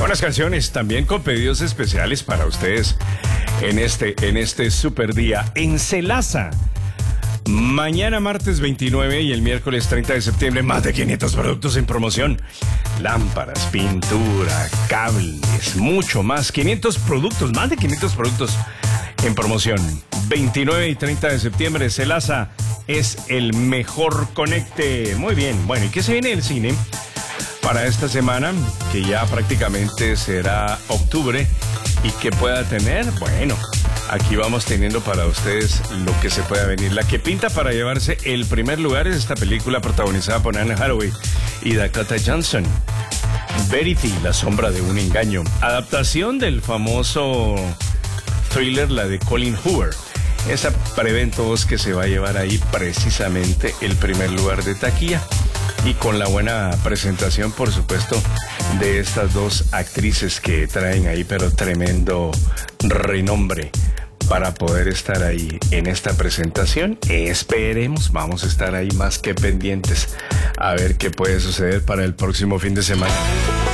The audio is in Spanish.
buenas canciones, también con pedidos especiales para ustedes en este super día en Celasa. Mañana martes 29 y el miércoles 30 de septiembre, más de 500 productos en promoción. Lámparas, pintura, cables, mucho más. 500 productos, más de 500 productos en promoción. 29 y 30 de septiembre, Celasa es el mejor conecte. Muy bien, bueno, ¿y qué se viene del cine? Para esta semana, que ya prácticamente será octubre, y que pueda tener, bueno, aquí vamos teniendo para ustedes lo que se pueda venir. La que pinta para llevarse el primer lugar es esta película protagonizada por Anne Hathaway y Dakota Johnson. Verity, la sombra de un engaño. Adaptación del famoso thriller, la de Colin Hoover. Esa prevén todos que se va a llevar ahí precisamente el primer lugar de taquilla. Y con la buena presentación, por supuesto, de estas dos actrices que traen ahí, pero tremendo renombre para poder estar ahí en esta presentación. Esperemos, vamos a estar ahí más que pendientes a ver qué puede suceder para el próximo fin de semana.